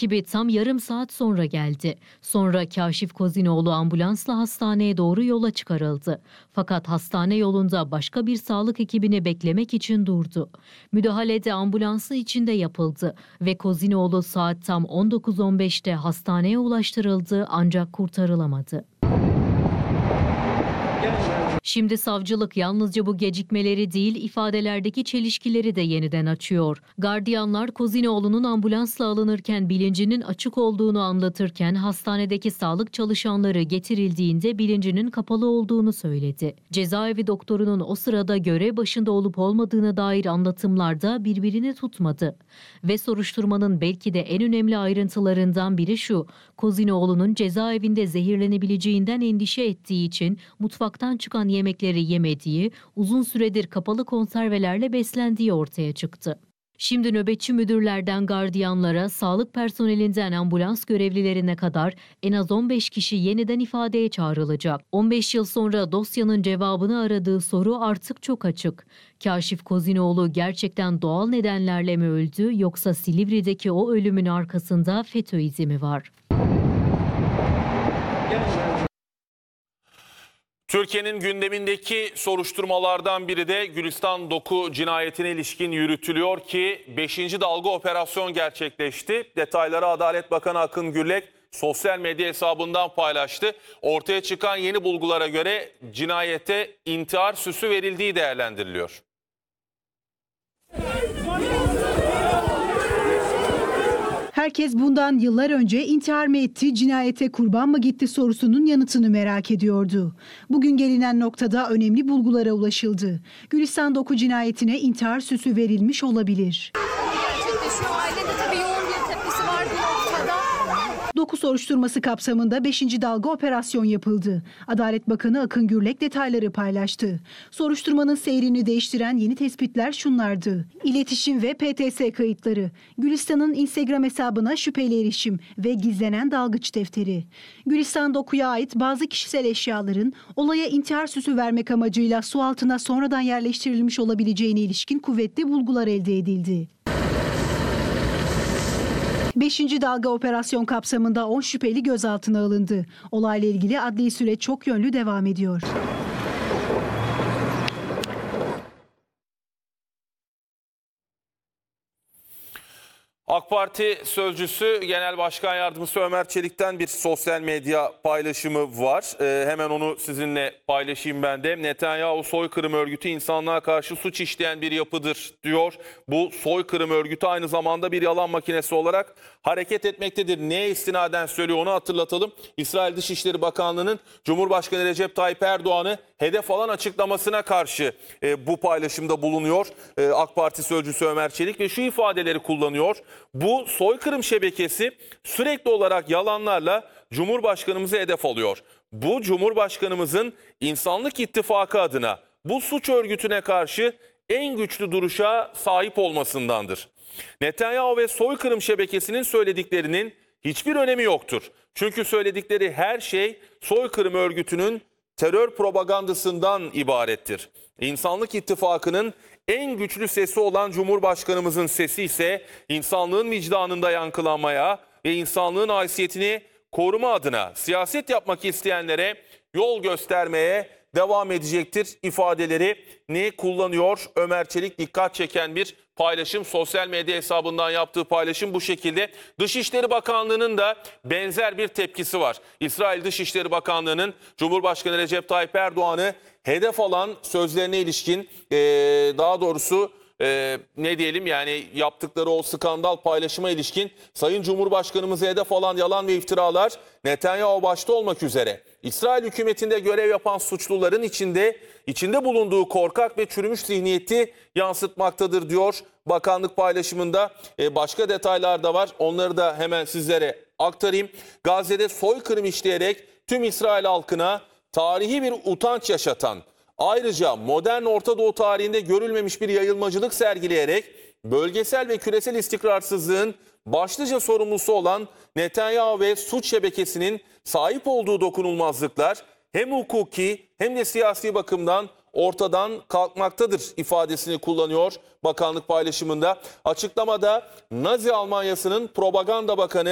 ekibi tam yarım saat sonra geldi. Sonra Kaşif Kozinoğlu ambulansla hastaneye doğru yola çıkarıldı. Fakat hastane yolunda başka bir sağlık ekibini beklemek için durdu. Müdahalede ambulansın içinde yapıldı ve Kozinoğlu saat tam 19.15'te hastaneye ulaştırıldı ancak kurtarılamadı. Şimdi savcılık yalnızca bu gecikmeleri değil, ifadelerdeki çelişkileri de yeniden açıyor. Gardiyanlar Kozinoğlu'nun ambulansla alınırken bilincinin açık olduğunu anlatırken hastanedeki sağlık çalışanları getirildiğinde bilincinin kapalı olduğunu söyledi. Cezaevi doktorunun o sırada görev başında olup olmadığına dair anlatımlar da birbirini tutmadı. Ve soruşturmanın belki de en önemli ayrıntılarından biri şu: Kozinoğlu'nun cezaevinde zehirlenebileceğinden endişe ettiği için mutfaktan çıkan yemekleri yemediği, uzun süredir kapalı konservelerle beslendiği ortaya çıktı. Şimdi nöbetçi müdürlerden gardiyanlara, sağlık personelinden ambulans görevlilerine kadar en az 15 kişi yeniden ifadeye çağrılacak. 15 yıl sonra dosyanın cevabını aradığı soru artık çok açık. Kaşif Kozinoğlu gerçekten doğal nedenlerle mi öldü, yoksa Silivri'deki o ölümün arkasında FETÖ izi mi var? Türkiye'nin gündemindeki soruşturmalardan biri de Gülistan Doku cinayetine ilişkin yürütülüyor ki 5. dalga operasyon gerçekleşti. Detayları Adalet Bakanı Akın Gürlek sosyal medya hesabından paylaştı. Ortaya çıkan yeni bulgulara göre cinayete intihar süsü verildiği değerlendiriliyor. Herkes bundan yıllar önce intihar mı etti, cinayete kurban mı gitti sorusunun yanıtını merak ediyordu. Bugün gelinen noktada önemli bulgulara ulaşıldı. Gülistan Doku cinayetine intihar süsü verilmiş olabilir. Ailede tabii yoğun bir tepkisi var bu noktada. Doku soruşturması kapsamında 5. dalga operasyon yapıldı. Adalet Bakanı Akın Gürlek detayları paylaştı. Soruşturmanın seyrini değiştiren yeni tespitler şunlardı: İletişim ve PTS kayıtları, Gülistan'ın Instagram hesabına şüpheli erişim ve gizlenen dalgıç defteri. Gülistan Doku'ya ait bazı kişisel eşyaların olaya intihar süsü vermek amacıyla su altına sonradan yerleştirilmiş olabileceğine ilişkin kuvvetli bulgular elde edildi. 5. dalga operasyon kapsamında 10 şüpheli gözaltına alındı. Olayla ilgili adli süreç çok yönlü devam ediyor. AK Parti Sözcüsü Genel Başkan Yardımcısı Ömer Çelik'ten bir sosyal medya paylaşımı var. Hemen onu sizinle paylaşayım ben de. Netanyahu soykırım örgütü insanlığa karşı suç işleyen bir yapıdır diyor. Bu soykırım örgütü aynı zamanda bir yalan makinesi olarak hareket etmektedir. Neye istinaden söylüyor onu hatırlatalım. İsrail Dışişleri Bakanlığı'nın Cumhurbaşkanı Recep Tayyip Erdoğan'ı hedef alan açıklamasına karşı bu paylaşımda bulunuyor AK Parti Sözcüsü Ömer Çelik ve şu ifadeleri kullanıyor. Bu soykırım şebekesi sürekli olarak yalanlarla Cumhurbaşkanımızı hedef alıyor. Bu Cumhurbaşkanımızın İnsanlık İttifakı adına bu suç örgütüne karşı en güçlü duruşa sahip olmasındandır. Netanyahu ve soykırım şebekesinin söylediklerinin hiçbir önemi yoktur. Çünkü söyledikleri her şey soykırım örgütünün terör propagandasından ibarettir. İnsanlık İttifakı'nın en güçlü sesi olan Cumhurbaşkanımızın sesi ise insanlığın vicdanında yankılanmaya ve insanlığın haysiyetini koruma adına siyaset yapmak isteyenlere yol göstermeye devam edecektir ifadelerini kullanıyor. Ömer Çelik dikkat çeken bir paylaşım. Sosyal medya hesabından yaptığı paylaşım bu şekilde. Dışişleri Bakanlığı'nın da benzer bir tepkisi var. İsrail Dışişleri Bakanlığı'nın Cumhurbaşkanı Recep Tayyip Erdoğan'ı hedef alan sözlerine ilişkin daha doğrusu ne diyelim yani yaptıkları o skandal paylaşıma ilişkin Sayın Cumhurbaşkanımızı hedef alan yalan ve iftiralar Netanyahu başta olmak üzere İsrail hükümetinde görev yapan suçluların içinde bulunduğu korkak ve çürümüş zihniyeti yansıtmaktadır diyor bakanlık paylaşımında. Başka detaylar da var, onları da hemen sizlere aktarayım. Gazze'de soykırım işleyerek tüm İsrail halkına tarihi bir utanç yaşatan, ayrıca modern Orta Doğu tarihinde görülmemiş bir yayılmacılık sergileyerek bölgesel ve küresel istikrarsızlığın başlıca sorumlusu olan Netanyahu ve suç şebekesinin sahip olduğu dokunulmazlıklar hem hukuki hem de siyasi bakımdan ortadan kalkmaktadır ifadesini kullanıyor bakanlık paylaşımında. Açıklamada Nazi Almanyası'nın propaganda bakanı